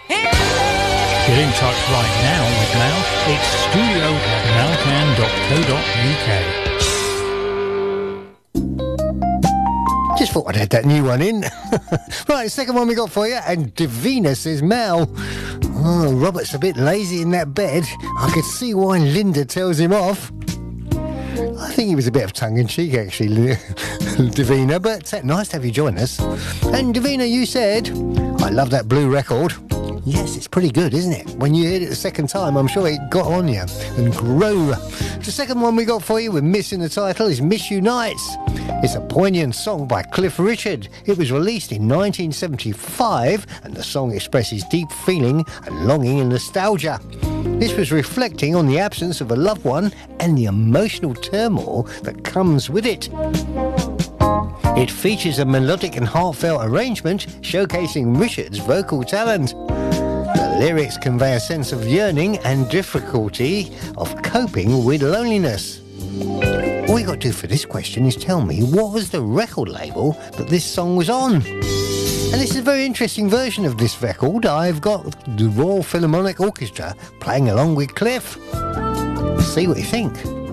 Get in touch right now with Mal. It's studio@malcan.co.uk. Just thought I'd add that new one in. Right, second one we got for you, and Davina says, Mal, oh, Robert's a bit lazy in that bed. I could see why Linda tells him off. I think he was a bit of tongue-in-cheek, actually, Davina, but nice to have you join us. And Davina, you said, I love that Blue record. Yes, it's pretty good, isn't it? When you hear it the second time, I'm sure it got on you and grew. The second one we got for you, we're missing the title, is Miss You Nights. It's a poignant song by Cliff Richard. It was released in 1975, and the song expresses deep feeling and longing and nostalgia. This was reflecting on the absence of a loved one and the emotional turmoil that comes with it. It features a melodic and heartfelt arrangement showcasing Richard's vocal talent. The lyrics convey a sense of yearning and difficulty of coping with loneliness. All you got to do for this question is tell me what was the record label that this song was on. And this is a very interesting version of this record. I've got the Royal Philharmonic Orchestra playing along with Cliff. See what you think.